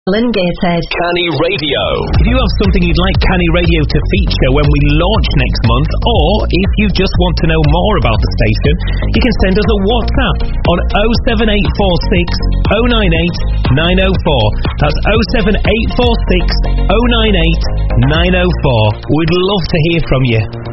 Elongated. Canny Radio. If you have something you'd like Canny Radio to feature when we launch next month, or if you just want to know more about the station, you can send us a WhatsApp on 07846 098 904. That's 07846 098 904. We'd love to hear from you.